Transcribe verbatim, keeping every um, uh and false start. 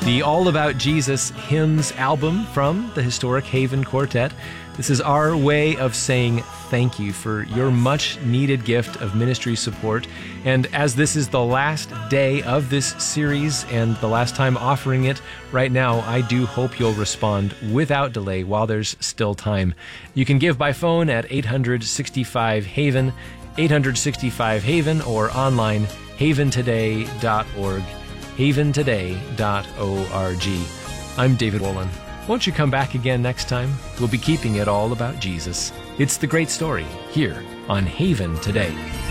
the All About Jesus Hymns album from the historic Haven Quartet. This is our way of saying thank you for your much-needed gift of ministry support. And as this is the last day of this series and the last time offering it right now, I do hope you'll respond without delay while there's still time. You can give by phone at eight hundred sixty-five HAVEN, eight hundred sixty-five HAVEN, or online, haven today dot org, haven today dot org. I'm David Wolin. Won't you come back again next time? We'll be keeping it all about Jesus. It's the great story here on Haven Today.